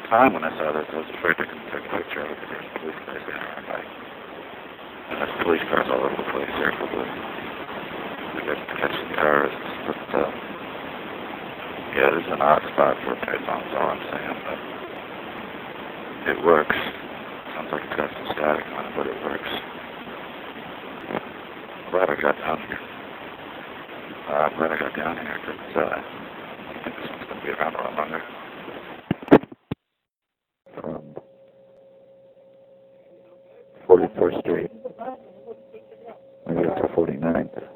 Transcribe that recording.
time when I saw this, I was afraid to take a picture of it because there's police cars going around by. And there's police cars all over the place here for the catching terrorists. But, yeah, this is an odd spot for a payphone, is all I'm saying, but it works. Sounds like it's got some static on it, but it works. I'm glad I got down here. I'm glad I got down here, because I think this one's going to be around a lot longer. 44th Street. I got to 49th.